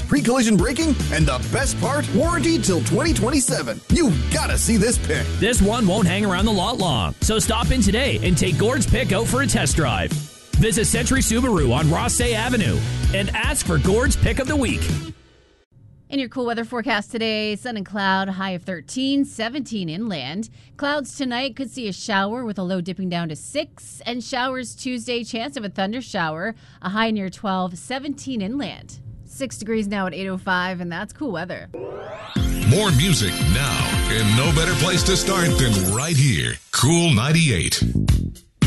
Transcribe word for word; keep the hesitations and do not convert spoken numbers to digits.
pre-collision braking, and the best part, warranty till twenty twenty-seven. You've got to see this pick. This one won't hang around the lot long, so stop in today and take Gord's pick out for a test drive. Visit Century Subaru on Rossay Avenue and ask for Gord's pick of the week. In your cool weather forecast today, sun and cloud, high of thirteen, seventeen inland. Clouds tonight, could see a shower with a low dipping down to six. And showers Tuesday, chance of a thunder shower, a high near twelve, seventeen inland. Six degrees now at eight oh five, and that's cool weather. More music now, and no better place to start than right here. Cool ninety-eight.